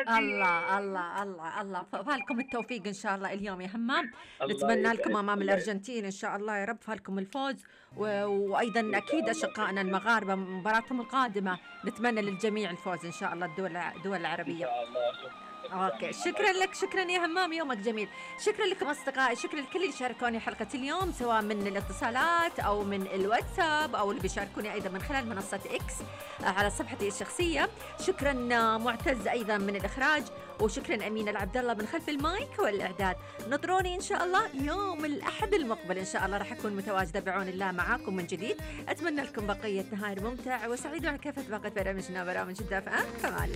الله الله الله الله، فالكم التوفيق ان شاء الله اليوم يا همام. الله نتمنى لكم يسعدك، امام الله يسعدك. الارجنتين ان شاء الله يا رب فالكم الفوز، وايضا إن اكيد شاء الله اشقائنا بإذن الله. المغاربه مباراتهم القادمه نتمنى للجميع الفوز ان شاء الله، الدول إن العربيه. شاء الله، شكرا لك اوكي، أمين، الله شكرا لك، يسعدك. شكرا يا همام، يومك جميل. شكرا لكم اصدقائي، شكرا لكل اللي شاركوني حلقه اليوم سواء من الاتصالات او من الواتساب او اللي بيشاركوني ايضا من خلال منصه اكس على صفحتي الشخصيه. شكرا معتز ايضا من الاخراج، وشكرا امين العبد الله من خلف المايك والاعداد. نطروني ان شاء الله يوم الاحد المقبل ان شاء الله راح اكون متواجده بعون الله معاكم من جديد. اتمنى لكم بقيه نهار ممتع وسعيد، وعلى كافه باقه برامجنا برامج الدافئه كمان.